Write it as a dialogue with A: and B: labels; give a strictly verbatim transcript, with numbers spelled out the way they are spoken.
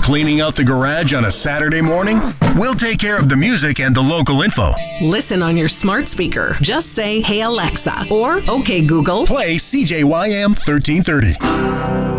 A: cleaning out the garage on a Saturday morning? We'll take care of the music and the local info.
B: Listen on your smart speaker. Just say, "Hey Alexa," or "Okay Google,
A: Play C J Y M thirteen thirty.